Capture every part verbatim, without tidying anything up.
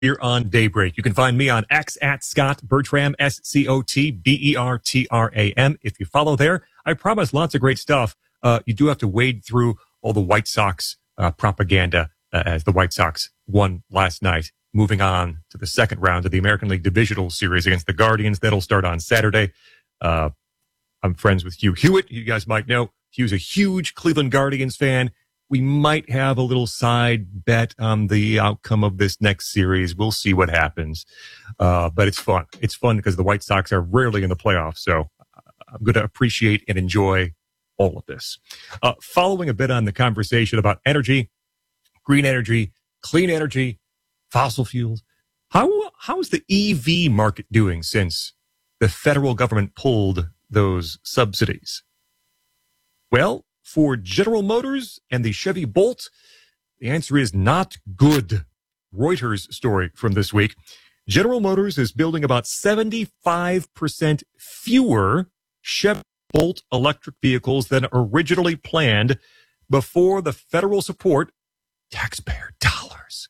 here on Daybreak. You can find me on X at Scott Bertram, S C O T B E R T R A M. If you follow there, I promise lots of great stuff. Uh, you do have to wade through all the White Sox uh, propaganda uh, as the White Sox won last night. Moving on to the second round of the American League Divisional Series against the Guardians. That'll start on Saturday. Uh, I'm friends with Hugh Hewitt. You guys might know Hugh's a huge Cleveland Guardians fan. We might have a little side bet on the outcome of this next series. We'll see what happens. Uh, but it's fun. It's fun because the White Sox are rarely in the playoffs. So I'm going to appreciate and enjoy all of this. Uh, following a bit on the conversation about energy, green energy, clean energy, fossil fuels. How, how is the E V market doing since the federal government pulled those subsidies? Well, for General Motors and the Chevy Bolt, the answer is not good. Reuters story from this week. General Motors is building about seventy-five percent fewer Chevy Bolt electric vehicles than originally planned before the federal support, taxpayer dollars,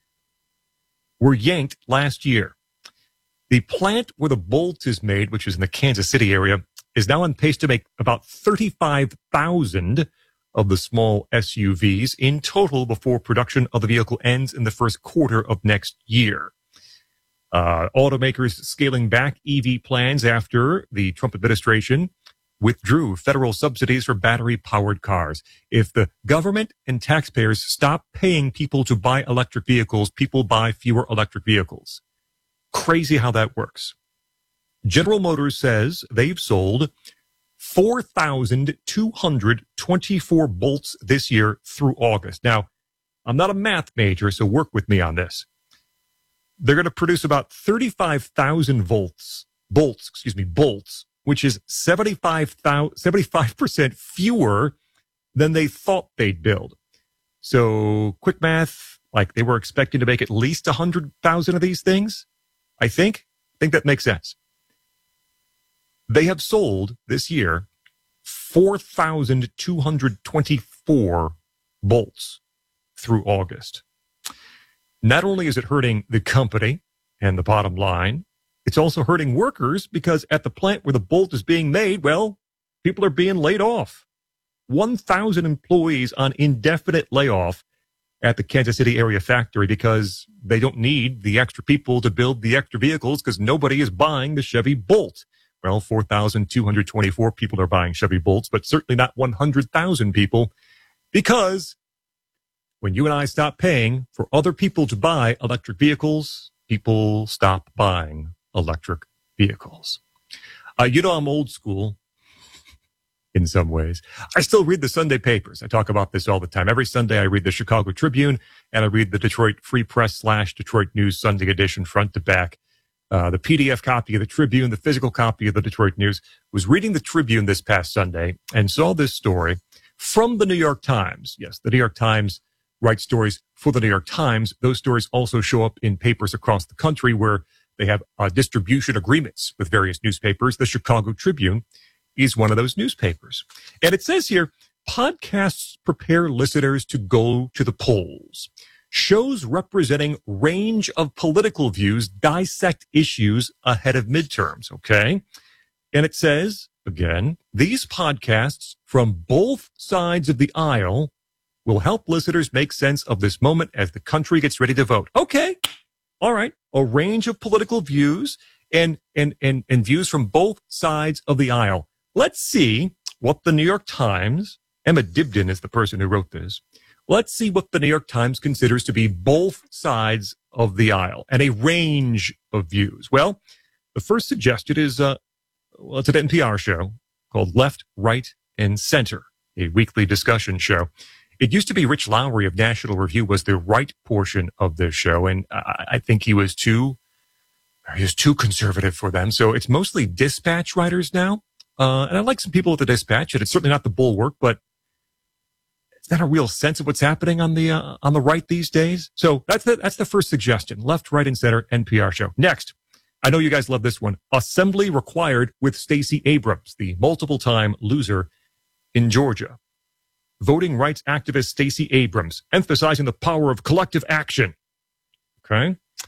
were yanked last year. The plant where the Bolt is made, which is in the Kansas City area, is now on pace to make about thirty-five thousand of the small S U Vs in total before production of the vehicle ends in the first quarter of next year. Uh, automakers scaling back E V plans after the Trump administration withdrew federal subsidies for battery-powered cars. If the government and taxpayers stop paying people to buy electric vehicles, people buy fewer electric vehicles. Crazy how that works. General Motors says they've sold four thousand two hundred twenty-four Bolts this year through August. Now, I'm not a math major, so work with me on this. They're going to produce about thirty-five thousand volts, bolts, excuse me, bolts, which is seventy-five percent fewer than they thought they'd build. So quick math, like they were expecting to make at least one hundred thousand of these things. I think, I think that makes sense. They have sold this year four thousand two hundred twenty-four bolts through August. Not only is it hurting the company and the bottom line, it's also hurting workers because at the plant where the Bolt is being made, well, people are being laid off. one thousand employees on indefinite layoff at the Kansas City area factory because they don't need the extra people to build the extra vehicles because nobody is buying the Chevy Bolt. Well, four thousand two hundred twenty-four people are buying Chevy Bolts, but certainly not one hundred thousand people, because when you and I stop paying for other people to buy electric vehicles, people stop buying electric vehicles. Uh, you know, I'm old school in some ways. I still read the Sunday papers. I talk about this all the time. Every Sunday I read the Chicago Tribune and I read the Detroit Free Press slash Detroit News Sunday edition front to back. Uh, the P D F copy of the Tribune, the physical copy of the Detroit News. Was reading the Tribune this past Sunday and saw this story from the New York Times. Yes, the New York Times writes stories for the New York Times. Those stories also show up in papers across the country where they have uh, distribution agreements with various newspapers. The Chicago Tribune is one of those newspapers. And it says here, podcasts prepare listeners to go to the polls. Shows representing range of political views dissect issues ahead of midterms, okay? And it says, again, these podcasts from both sides of the aisle will help listeners make sense of this moment as the country gets ready to vote. Okay, all right, a range of political views and, and, and, and views from both sides of the aisle. Let's see what the New York Times, Emma Dibdin is the person who wrote this, let's see what the New York Times considers to be both sides of the aisle and a range of views. Well, the first suggested is, uh, well, it's an N P R show called Left, Right, and Center, a weekly discussion show. It used to be Rich Lowry of National Review was the right portion of this show, and I, I think he was too, he was too conservative for them. So it's mostly dispatch writers now. Uh, and I like some people at the Dispatch, and it's certainly not the Bulwark, but it's not a real sense of what's happening on the uh, on the right these days. So that's the, that's the first suggestion. Left, Right, and Center, N P R show. Next, I know you guys love this one. Assembly required with Stacey Abrams, the multiple-time loser in Georgia. Voting rights activist Stacey Abrams, emphasizing the power of collective action. Okay?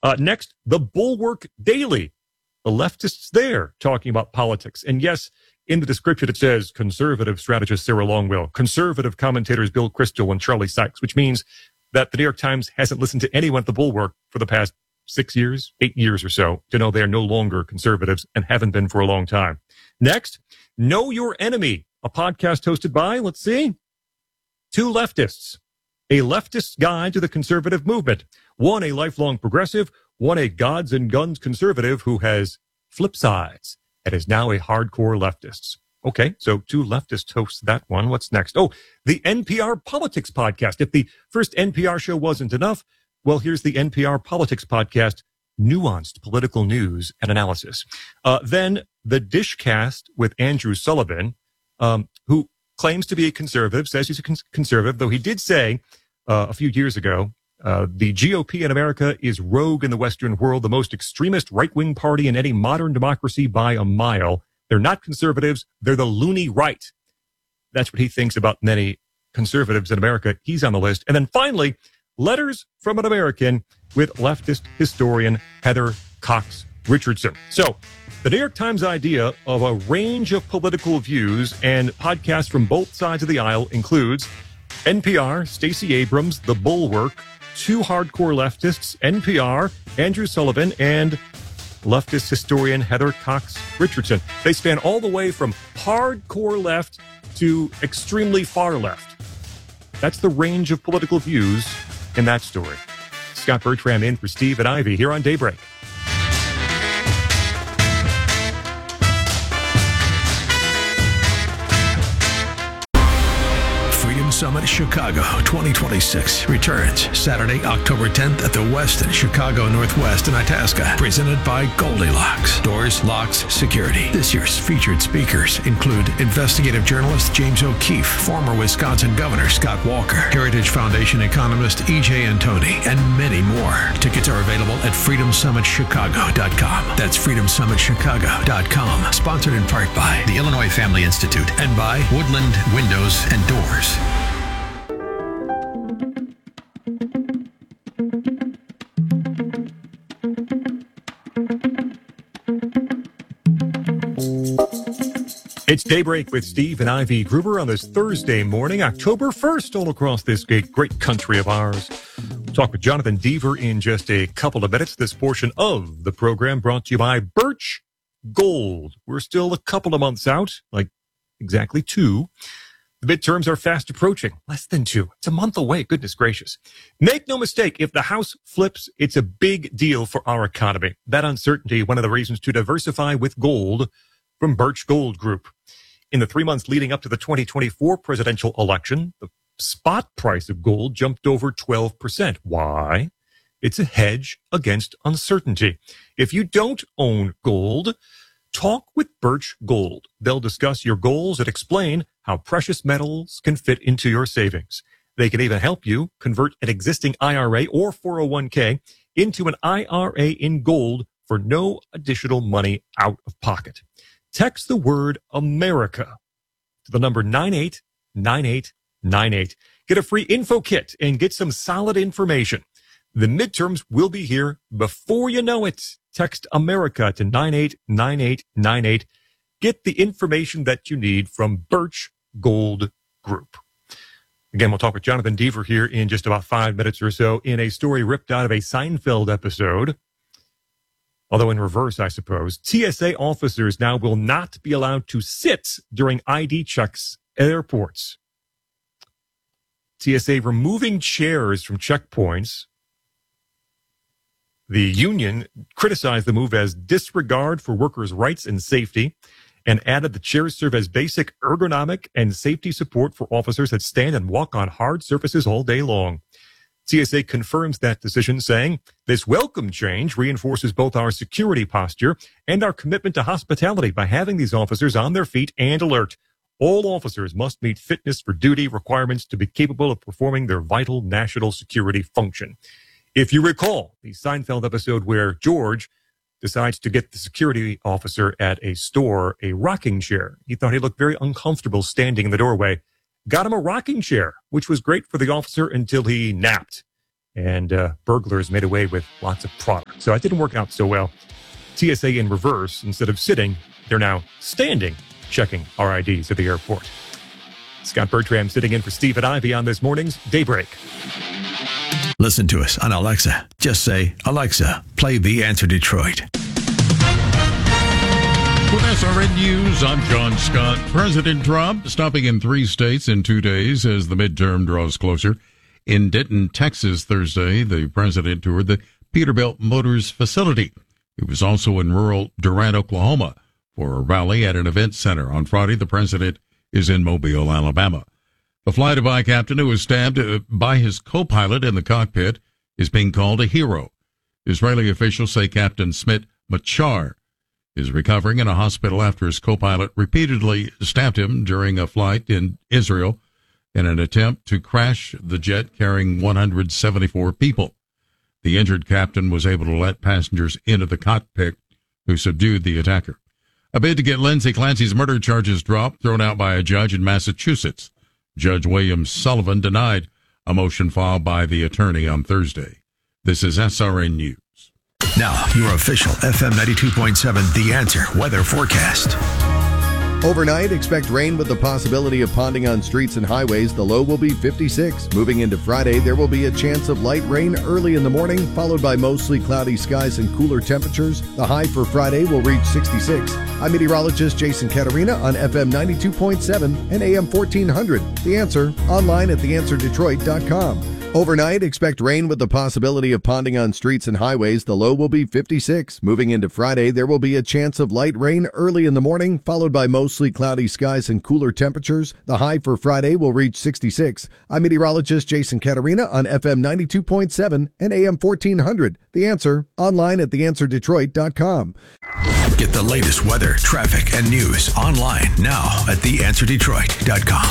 Uh, next, the Bulwark Daily. The leftists there talking about politics. And yes, in the description, it says conservative strategist Sarah Longwell, conservative commentators Bill Kristol and Charlie Sykes, which means that the New York Times hasn't listened to anyone at the Bulwark for the past six years, eight years or so to know they are no longer conservatives and haven't been for a long time. Next, Know Your Enemy, a podcast hosted by, let's see, two leftists. A leftist guide to the conservative movement. One a lifelong progressive, one a gods and guns conservative who has flip sides and is now a hardcore leftist. Okay, so two leftists host that one. What's next? Oh, the N P R Politics Podcast. If the first N P R show wasn't enough, well, here's the N P R Politics Podcast, nuanced political news and analysis. Uh, then the Dishcast with Andrew Sullivan, um, who claims to be a conservative, says he's a cons- conservative, though he did say uh, a few years ago, uh, the G O P in America is rogue in the Western world, the most extremist right-wing party in any modern democracy by a mile. They're not conservatives. They're the loony right. That's what he thinks about many conservatives in America. He's on the list. And then finally, Letters from an American with leftist historian Heather Cox Richardson. So the New York Times idea of a range of political views and podcasts from both sides of the aisle includes N P R, Stacey Abrams, The Bulwark, two hardcore leftists, N P R, Andrew Sullivan, and leftist historian Heather Cox Richardson. They span all the way from hardcore left to extremely far left. That's the range of political views in that story. Scott Bertram in for Steve and Ivy here on Daybreak. Summit Chicago twenty twenty-six returns Saturday, October tenth at the Westin Chicago Northwest in Itasca, presented by Goldilocks, Doors, Locks, Security. This year's featured speakers include investigative journalist James O'Keefe, former Wisconsin Governor Scott Walker, Heritage Foundation economist E J Antoni, and many more. Tickets are available at freedom summit chicago dot com. That's freedom summit chicago dot com. Sponsored in part by the Illinois Family Institute and by Woodland Windows and Doors. It's Daybreak with Steve and Ivy Gruber on this Thursday morning, October first, all across this great, great country of ours. We'll talk with Jonathan Deaver in just a couple of minutes. This portion of the program brought to you by Birch Gold. We're still a couple of months out, like exactly two. The midterms are fast approaching, less than two. It's a month away, goodness gracious. Make no mistake, if the House flips, it's a big deal for our economy. That uncertainty, one of the reasons to diversify with gold from Birch Gold Group. In the three months leading up to the twenty twenty-four presidential election, the spot price of gold jumped over twelve percent. Why? It's a hedge against uncertainty. If you don't own gold, talk with Birch Gold. They'll discuss your goals and explain how precious metals can fit into your savings. They can even help you convert an existing I R A or four oh one k into an I R A in gold for no additional money out of pocket. Text the word America to the number nine eight nine eight nine eight. Get a free info kit and get some solid information. The midterms will be here before you know it. Text America to nine eight nine eight nine eight. Get the information that you need from Birch Gold Group. Again, we'll talk with Jonathan Deaver here in just about five minutes or so in a story ripped out of a Seinfeld episode. Although in reverse, I suppose. T S A officers now will not be allowed to sit during I D checks at airports. T S A removing chairs from checkpoints. The union criticized the move as disregard for workers' rights and safety and added the chairs serve as basic ergonomic and safety support for officers that stand and walk on hard surfaces all day long. T S A confirms that decision, saying, "This welcome change reinforces both our security posture and our commitment to hospitality by having these officers on their feet and alert. All officers must meet fitness for duty requirements to be capable of performing their vital national security function." If you recall the Seinfeld episode where George decides to get the security officer at a store a rocking chair. He thought he looked very uncomfortable standing in the doorway. Got him a rocking chair, which was great for the officer until he napped. and uh, burglars made away with lots of product. So it didn't work out so well. T S A in reverse, instead of sitting, they're now standing, checking our I Ds at the airport. Scott Bertram sitting in for Steve and Ivy on this morning's Daybreak. Listen to us on Alexa. Just say, Alexa, play The Answer Detroit. With S R N News, I'm John Scott. President Trump stopping in three states in two days as the midterm draws closer. In Denton, Texas, Thursday, the president toured the Peterbilt Motors facility. He was also in rural Durant, Oklahoma, for a rally at an event center. On Friday, the president is in Mobile, Alabama. The fly-by captain who was stabbed by his co-pilot in the cockpit is being called a hero. Israeli officials say Captain Smit Machar is recovering in a hospital after his co-pilot repeatedly stabbed him during a flight in Israel in an attempt to crash the jet carrying one hundred seventy-four people. The injured captain was able to let passengers into the cockpit who subdued the attacker. A bid to get Lindsay Clancy's murder charges dropped, thrown out by a judge in Massachusetts. Judge William Sullivan denied a motion filed by the attorney on Thursday. This is S R N News. Now, your official F M ninety-two point seven The Answer weather forecast. Overnight, expect rain with the possibility of ponding on streets and highways. The low will be fifty-six. Moving into Friday, there will be a chance of light rain early in the morning, followed by mostly cloudy skies and cooler temperatures. The high for Friday will reach sixty-six. I'm meteorologist Jason Caterina on F M ninety-two point seven and A M fourteen hundred. The Answer, online at the answer detroit dot com. Overnight, expect rain with the possibility of ponding on streets and highways. The low will be fifty-six. Moving into Friday, there will be a chance of light rain early in the morning, followed by mostly cloudy skies and cooler temperatures. The high for Friday will reach sixty-six. I'm meteorologist Jason Caterina on F M ninety-two point seven and A M fourteen hundred. The Answer, online at the answer detroit dot com. Get the latest weather, traffic, and news online now at the answer detroit dot com.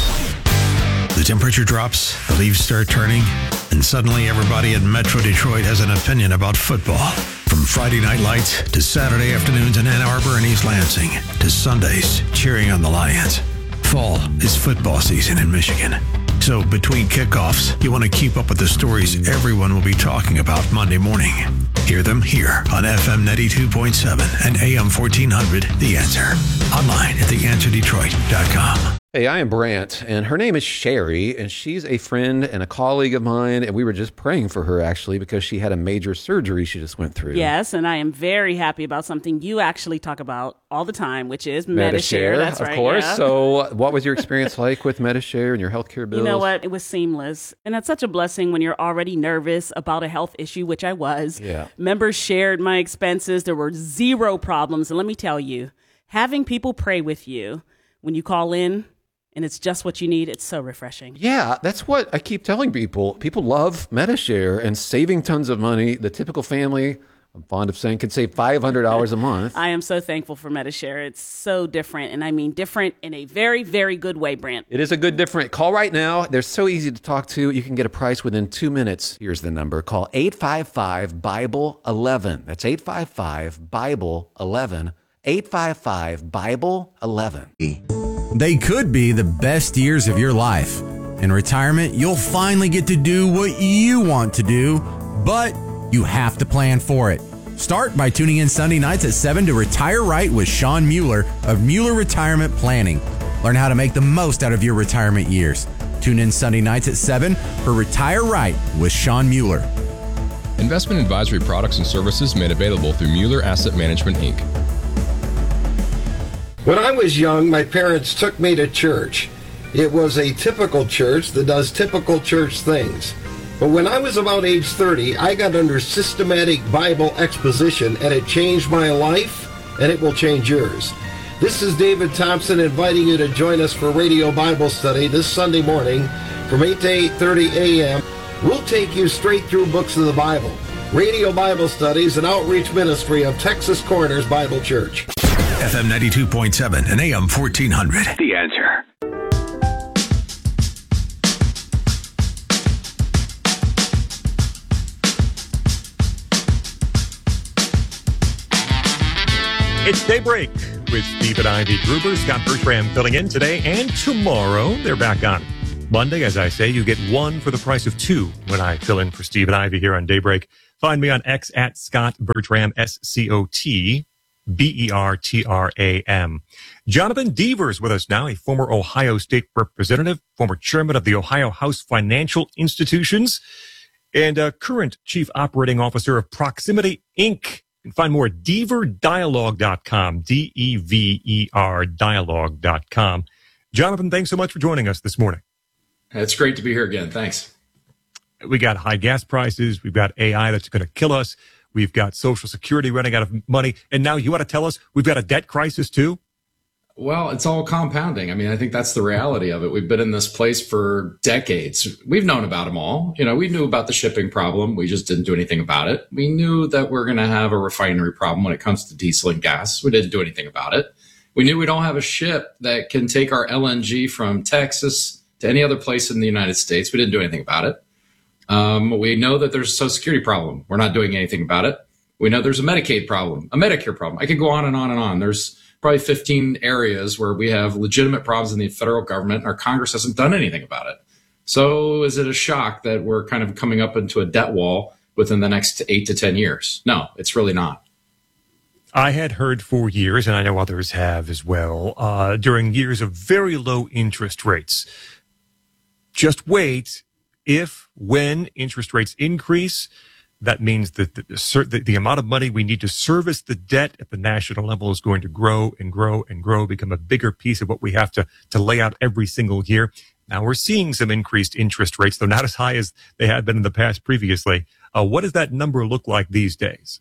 The temperature drops, the leaves start turning, and suddenly everybody in Metro Detroit has an opinion about football. From Friday night lights to Saturday afternoons in Ann Arbor and East Lansing to Sundays cheering on the Lions. Fall is football season in Michigan. So between kickoffs, you want to keep up with the stories everyone will be talking about Monday morning. Hear them here on F M ninety-two point seven and A M fourteen hundred, The Answer. Online at the answer detroit dot com. Hey, I am Brant, and her name is Sherry, and she's a friend and a colleague of mine, and we were just praying for her, actually, because she had a major surgery she just went through. Yes, and I am very happy about something you actually talk about all the time, which is Medi-Share. That's of right, course. yeah. So what was your experience like with Medi-Share and your healthcare bills? You know what? It was seamless, and it's such a blessing when you're already nervous about a health issue, which I was. Yeah. Members shared my expenses. There were zero problems, and let me tell you, having people pray with you when you call in, and it's just what you need, it's so refreshing. Yeah, that's what I keep telling people. People love Medi-Share and saving tons of money. The typical family, I'm fond of saying, can save five hundred dollars a month. I am so thankful for Medi-Share. It's so different, and I mean different in a very, very good way, Brant. It is a good different. Call right now. They're so easy to talk to. You can get a price within two minutes. Here's the number. Call eight five five, Bible eleven. That's eight five five, Bible eleven. eight five five, Bible eleven. They could be the best years of your life. In retirement, you'll finally get to do what you want to do, but you have to plan for it. Start by tuning in Sunday nights at seven to Retire Right with Sean Mueller of Mueller Retirement Planning. Learn how to make the most out of your retirement years. Tune in Sunday nights at seven for Retire Right with Sean Mueller. Investment advisory products and services made available through Mueller Asset Management, Incorporated. When I was young, my parents took me to church. It was a typical church that does typical church things. But when I was about age thirty, I got under systematic Bible exposition, and it changed my life, and it will change yours. This is David Thompson inviting you to join us for Radio Bible Study this Sunday morning from eight to eight thirty a.m. We'll take you straight through books of the Bible. Radio Bible Study is an outreach ministry of Texas Corners Bible Church. F M ninety-two point seven and A M fourteen hundred. The Answer. It's Daybreak with Steve and Ivy Gruber. Scott Bertram filling in today and tomorrow. They're back on Monday. As I say, you get one for the price of two when I fill in for Steve and Ivy here on Daybreak. Find me on X at Scott Bertram, S C O T B E R T R A M. Jonathan Devers with us now, a former Ohio State representative, former chairman of the Ohio House Financial Institutions, and a current chief operating officer of Proximity Incorporated. You can find more at dever dialogue dot com, D E V E R dialogue dot com. Jonathan, thanks so much for joining us this morning. It's great to be here again. Thanks. We got high gas prices. We've got A I that's going to kill us. We've got Social Security running out of money. And now you want to tell us we've got a debt crisis too? Well, it's all compounding. I mean, I think that's the reality of it. We've been in this place for decades. We've known about them all. You know, we knew about the shipping problem. We just didn't do anything about it. We knew that we're going to have a refinery problem when it comes to diesel and gas. We didn't do anything about it. We knew we don't have a ship that can take our L N G from Texas to any other place in the United States. We didn't do anything about it. Um, we know that there's a Social Security problem. We're not doing anything about it. We know there's a Medicaid problem, a Medicare problem. I could go on and on and on. There's probably fifteen areas where we have legitimate problems in the federal government, and our Congress hasn't done anything about it. So is it a shock that we're kind of coming up into a debt wall within the next eight to ten years? No, it's really not. I had heard for years, and I know others have as well, uh, during years of very low interest rates, just wait. If, when interest rates increase, that means that the, the, the amount of money we need to service the debt at the national level is going to grow and grow and grow, become a bigger piece of what we have to, to lay out every single year. Now we're seeing some increased interest rates, though not as high as they had been in the past previously. Uh, what does that number look like these days?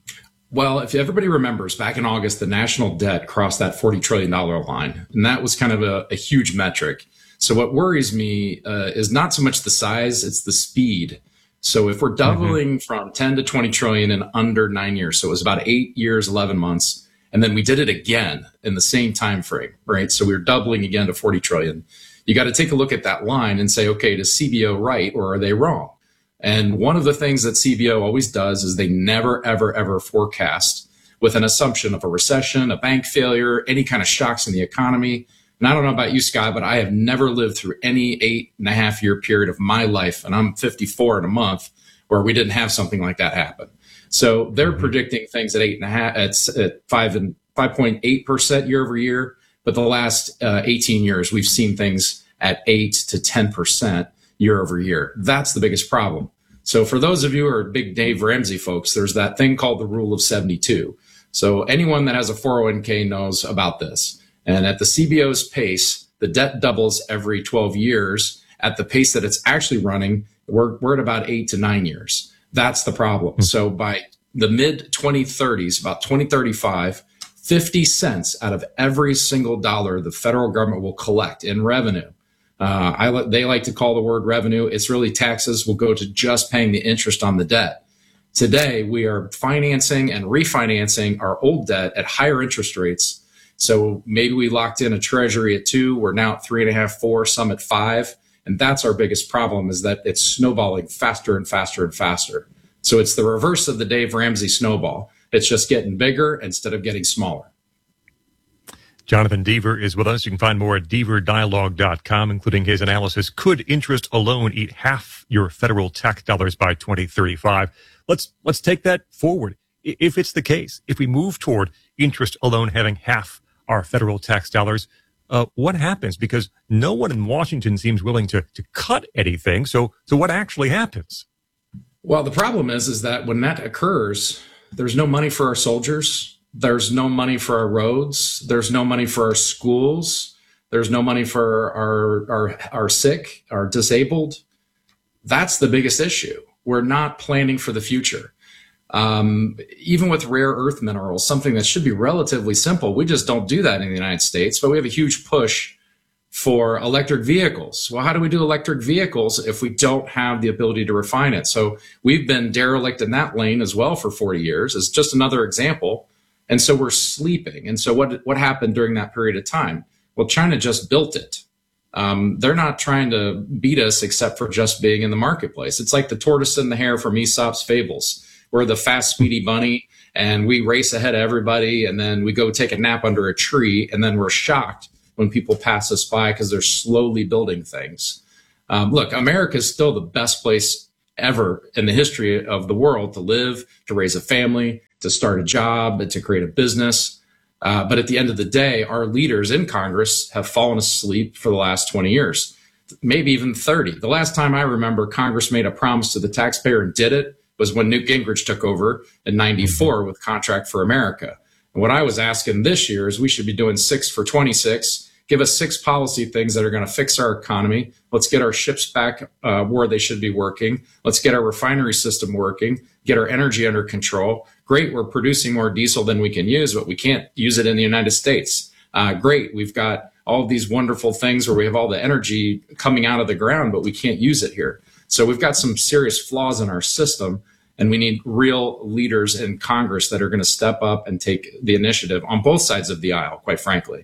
Well, if everybody remembers, back in August, the national debt crossed that forty trillion dollars line, and that was kind of a, a huge metric. So what worries me uh, is not so much the size, it's the speed. So if we're doubling mm-hmm. from ten to twenty trillion in under nine years, so it was about eight years, eleven months, and then we did it again in the same time frame, right? So we we're doubling again to forty trillion. You got to take a look at that line and say, okay, does C B O right or are they wrong? And one of the things that C B O always does is they never, ever, ever forecast with an assumption of a recession, a bank failure, any kind of shocks in the economy. And I don't know about you, Scott, but I have never lived through any eight and a half year period of my life, and I'm fifty-four in a month, where we didn't have something like that happen. So they're mm-hmm. predicting things at eight and a half, at, at five and five point eight percent year over year. But the last uh, eighteen years, we've seen things at eight to ten percent year over year. That's the biggest problem. So for those of you who are big Dave Ramsey folks, there's that thing called the rule of seventy-two. So anyone that has a four oh one k knows about this. And at the C B O's pace, the debt doubles every twelve years. At the pace that it's actually running, we're, we're at about eight to nine years. That's the problem. Mm-hmm. So by the mid twenty thirties, about twenty thirty-five, fifty cents out of every single dollar the federal government will collect in revenue. Uh, I, they like to call the word revenue. It's really taxes will go to just paying the interest on the debt. Today, we are financing and refinancing our old debt at higher interest rates. So maybe we locked in a treasury at two. We're now at three and a half, four, some at five. And that's our biggest problem, is that it's snowballing faster and faster and faster. So it's the reverse of the Dave Ramsey snowball. It's just getting bigger instead of getting smaller. Jonathan Dever is with us. You can find more at dever dialogue dot com, including his analysis. Could interest alone eat half your federal tax dollars by twenty thirty-five? Let's, let's take that forward. If it's the case, if we move toward interest alone having half our federal tax dollars, uh, what happens? Because no one in Washington seems willing to, to cut anything. So, so what actually happens? Well, the problem is, is that when that occurs, there's no money for our soldiers. There's no money for our roads. There's no money for our schools. There's no money for our, our, our sick, our disabled. That's the biggest issue. We're not planning for the future. Um, even with rare earth minerals, something that should be relatively simple, we just don't do that in the United States, but we have a huge push for electric vehicles. Well, how do we do electric vehicles if we don't have the ability to refine it? So we've been derelict in that lane as well for forty years. It's just another example. And so we're sleeping. And so what, what happened during that period of time? Well, China just built it. Um, they're not trying to beat us except for just being in the marketplace. It's like the tortoise and the hare from Aesop's fables. We're the fast, speedy bunny, and we race ahead of everybody, and then we go take a nap under a tree, and then we're shocked when people pass us by because they're slowly building things. Um, look, America is still the best place ever in the history of the world to live, to raise a family, to start a job, and to create a business. Uh, but at the end of the day, our leaders in Congress have fallen asleep for the last twenty years, maybe even thirty. The last time I remember Congress made a promise to the taxpayer and did it was when Newt Gingrich took over in ninety-four with Contract for America. And what I was asking this year is we should be doing six for twenty-six. Give us six policy things that are going to fix our economy. Let's get our ships back uh, where they should be working. Let's get our refinery system working, get our energy under control. Great, we're producing more diesel than we can use, but we can't use it in the United States. Uh, great, we've got all of these wonderful things where we have all the energy coming out of the ground, but we can't use it here. So we've got some serious flaws in our system, and we need real leaders in Congress that are going to step up and take the initiative on both sides of the aisle, quite frankly.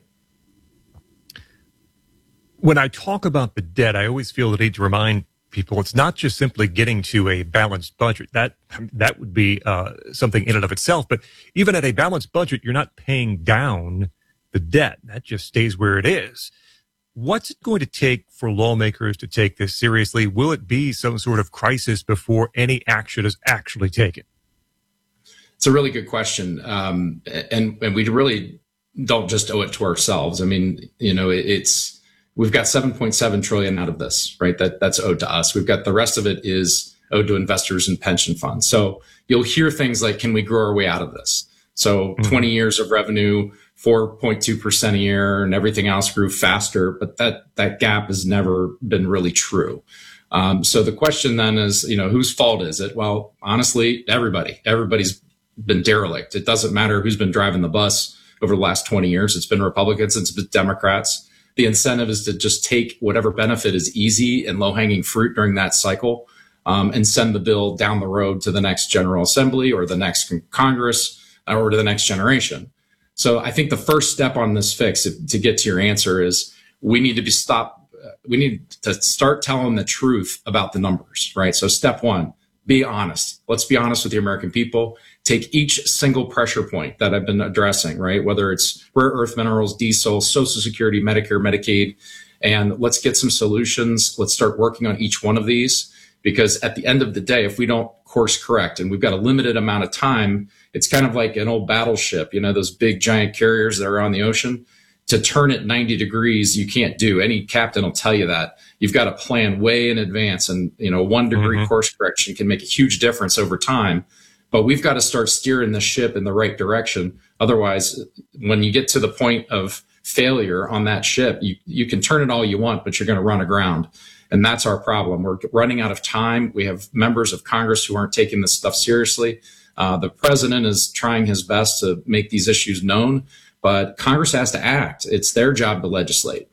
When I talk about the debt, I always feel the need to remind people it's not just simply getting to a balanced budget. That that would be uh, something in and of itself. But even at a balanced budget, you're not paying down the debt. That just stays where it is. What's it going to take for lawmakers to take this seriously? Will it be some sort of crisis before any action is actually taken? It's a really good question. Um, and, and we really don't just owe it to ourselves. I mean, you know, it, it's, we've got seven point seven trillion out of this, right? That that's owed to us. We've got the rest of it is owed to investors and pension funds. So you'll hear things like, can we grow our way out of this? So mm-hmm. twenty years of revenue, four point two percent a year, and everything else grew faster. But that, that gap has never been really true. Um, so the question then is, you know, whose fault is it? Well, honestly, everybody, everybody's been derelict. It doesn't matter who's been driving the bus over the last twenty years. It's been Republicans, it's been Democrats. The incentive is to just take whatever benefit is easy and low-hanging fruit during that cycle um, and send the bill down the road to the next General Assembly or the next con- Congress or to the next generation. So I think the first step on this fix, if, to get to your answer, is we need to be stop. Uh, we need to start telling the truth about the numbers, right? So step one, be honest. Let's be honest with the American people. Take each single pressure point that I've been addressing, right? Whether it's rare earth minerals, diesel, Social Security, Medicare, Medicaid, and let's get some solutions. Let's start working on each one of these, because at the end of the day, if we don't course correct and we've got a limited amount of time, it's kind of like an old battleship, you know, those big giant carriers that are on the ocean. To turn it ninety degrees, you can't do. Any captain will tell you that. You've got to plan way in advance, and, you know, one degree mm-hmm. course correction can make a huge difference over time. But we've got to start steering the ship in the right direction. Otherwise, when you get to the point of failure on that ship, you, you can turn it all you want, but you're going to run aground. And that's our problem. We're running out of time. We have members of Congress who aren't taking this stuff seriously. Uh, the president is trying his best to make these issues known, but Congress has to act. It's their job to legislate.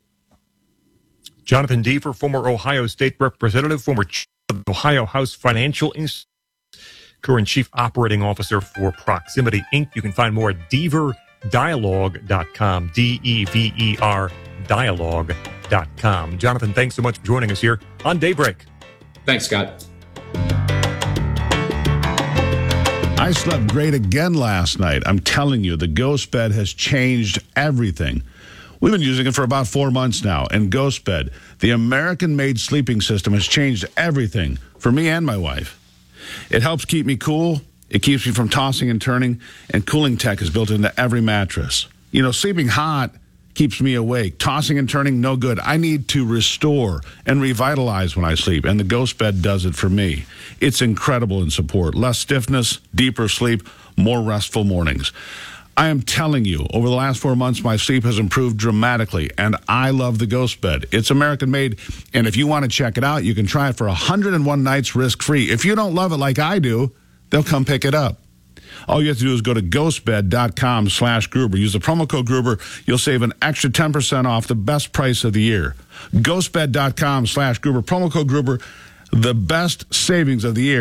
Jonathan Dever, former Ohio State Representative, former Chief of the Ohio House Financial Institute, current Chief Operating Officer for Proximity Incorporated. You can find more at dever dialogue dot com, D E V E R dialogue dot com. Jonathan, thanks so much for joining us here on Daybreak. Thanks, Scott. I slept great again last night. I'm telling you, the Ghost Bed has changed everything. We've been using it for about four months now, and Ghost Bed, the American-made sleeping system, has changed everything for me and my wife. It helps keep me cool, it keeps me from tossing and turning, and cooling tech is built into every mattress. You know, sleeping hot keeps me awake. Tossing and turning, no good. I need to restore and revitalize when I sleep, and the Ghost Bed does it for me. It's incredible in support. Less stiffness, deeper sleep, more restful mornings. I am telling you, over the last four months, my sleep has improved dramatically, and I love the Ghost Bed. It's American-made, and if you want to check it out, you can try it for one hundred one nights risk-free. If you don't love it like I do, they'll come pick it up. All you have to do is go to ghostbed.com slash Gruber. Use the promo code Gruber. You'll save an extra ten percent off the best price of the year. Ghostbed.com slash Gruber. Promo code Gruber. The best savings of the year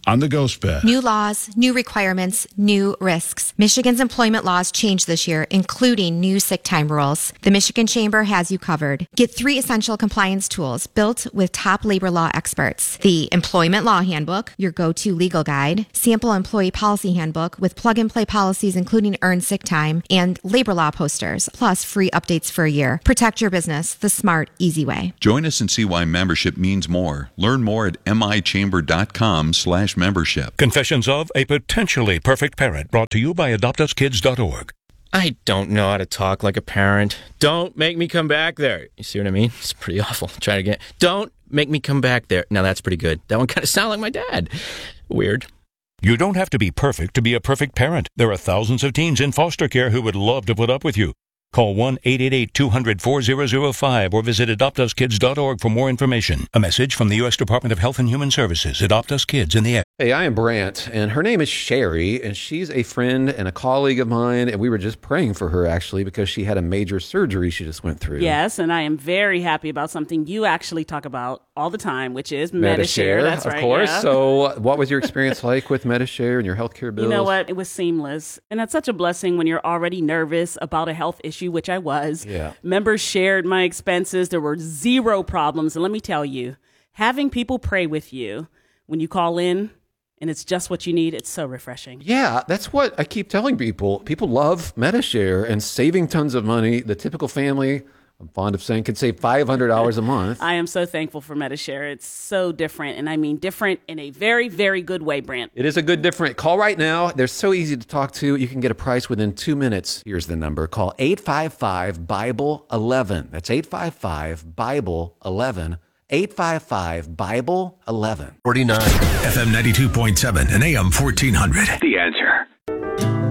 on the Ghost Bed. New laws, new requirements, new risks. Michigan's employment laws changed this year, including new sick time rules. The Michigan Chamber has you covered. Get three essential compliance tools built with top labor law experts. The Employment Law Handbook, your go-to legal guide, Sample Employee Policy Handbook with plug-and-play policies including earned sick time, and labor law posters, plus free updates for a year. Protect your business the smart, easy way. Join us and see why membership means more. Learn more at michamber.com slash membership. Confessions of a Potentially Perfect Parent, brought to you by adopt us kids dot org. I don't know how to talk like a parent. Don't make me come back there. You see what I mean? It's pretty awful. Try it again. Don't make me come back there. Now that's pretty good. That one kind of sounded like my dad. Weird. You don't have to be perfect to be a perfect parent. There are thousands of teens in foster care who would love to put up with you. Call one eight eight eight, two hundred, four thousand five or visit adopt us kids dot org for more information. A message from the U S Department of Health and Human Services. Adopt Us Kids in the air. Hey, I am Brant, and her name is Sherry, and she's a friend and a colleague of mine, and we were just praying for her, actually, because she had a major surgery she just went through. Yes, and I am very happy about something you actually talk about all the time, which is Medi-Share. Medi-Share, That's of right, course. yeah. So what was your experience like with Medi-Share and your healthcare bills? You know what? It was seamless. And that's such a blessing when you're already nervous about a health issue, which I was. Yeah. Members shared my expenses. There were zero problems. And let me tell you, having people pray with you when you call in and it's just what you need, it's so refreshing. Yeah, that's what I keep telling people. People love Medi-Share and saving tons of money. The typical family, I'm fond of saying, could save five hundred dollars a month. I am so thankful for Medi-Share. It's so different. And I mean different in a very, very good way, Brant. It is a good different. Call right now. They're so easy to talk to. You can get a price within two minutes. Here's the number. Call eight five five, Bible eleven. That's eight five five, Bible eleven. eight five five, Bible eleven. forty-nine. F M ninety-two point seven and A M fourteen hundred. The Answer.